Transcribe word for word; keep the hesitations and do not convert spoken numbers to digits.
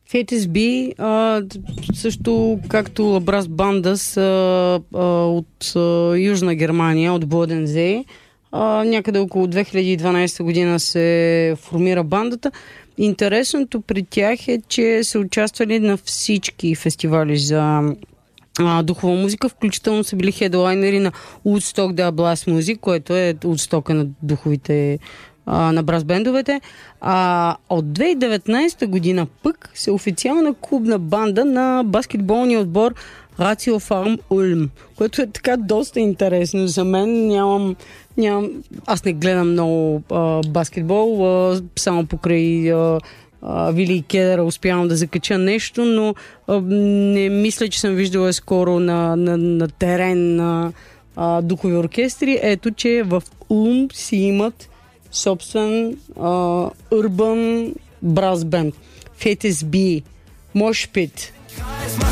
Fate ес би, а, също както Брас Банда са а, от а, Южна Германия, от Бодензе. А, някъде около две хиляди и дванадесета година се формира бандата. Интересното при тях е, че са участвали на всички фестивали за а, духова музика, включително са били хедлайнери на Woodstock The Blast Music, което е Woodstock на духовите а, на брас бендовете. А от две хиляди и деветнадесета година пък се официална клубна банда на баскетболния отбор Рацио Фарм Улм, което е така доста интересно за мен. Нямам, нямам аз не гледам много а, баскетбол, а, само покрай а, а, Вили и Кедъра успявам да закача нещо, но а, не мисля, че съм виждала скоро на, на, на терен на а, духови оркестри. Ето, че в Улм си имат собствен а, urban brass band. Fate ес би, Mosh Pit.